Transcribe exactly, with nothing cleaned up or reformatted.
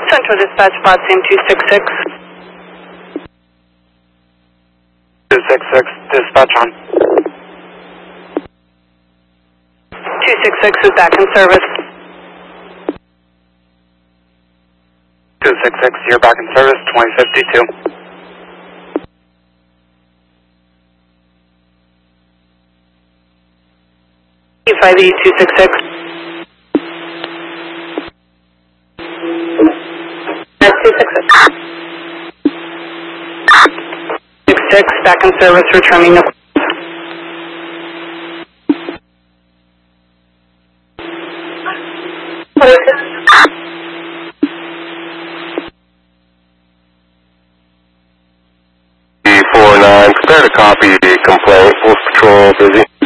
Central Dispatch, Pod Same two six six. two six six, dispatch on. two six six is back in service. two six six, you're back in service, twenty fifty-two. five eight two six six. That's two six six. six six, back in service, returning the... What is it? E four nine, prepare to copy the complaint, Wolf Patrol busy.